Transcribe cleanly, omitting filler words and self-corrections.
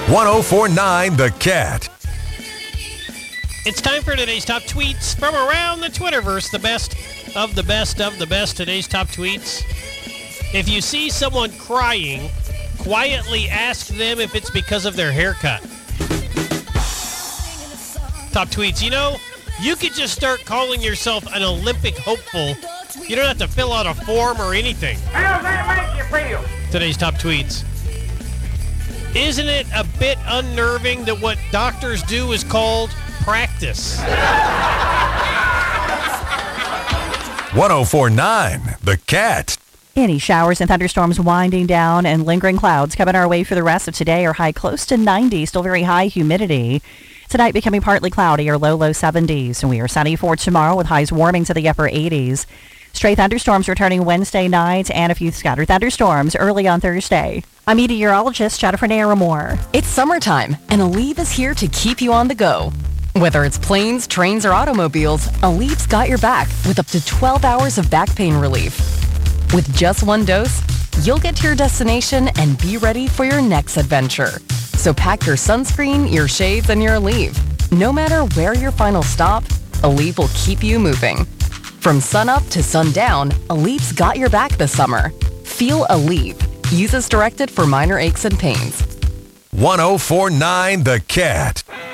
1049 The Cat. It's time for today's top tweets from around the Twitterverse. The best of the best of the best. Today's top tweets. If you see someone crying, quietly ask them if it's because of their haircut. Top tweets. You know, you could just start calling yourself an Olympic hopeful. You don't have to fill out a form or anything. How does that make you feel? Today's top tweets. Isn't it a bit unnerving that what doctors do is called practice? 1049 The Cat. Any showers and thunderstorms winding down and lingering clouds coming our way for the rest of today are high close to 90, still very high humidity. Tonight becoming partly cloudy or low 70s. And we are sunny for tomorrow with highs warming to the upper 80s. Stray thunderstorms returning Wednesday night and a few scattered thunderstorms early on Thursday. I'm meteorologist Jennifer Naramore. It's summertime, and Aleve is here to keep you on the go. Whether it's planes, trains, or automobiles, Aleve's got your back with up to 12 hours of back pain relief. With just one dose, you'll get to your destination and be ready for your next adventure. So pack your sunscreen, your shades, and your Aleve. No matter where your final stop, Aleve will keep you moving. From sunup to sundown, Aleve's got your back this summer. Feel Aleve. Use as directed for minor aches and pains. 1049 The Cat.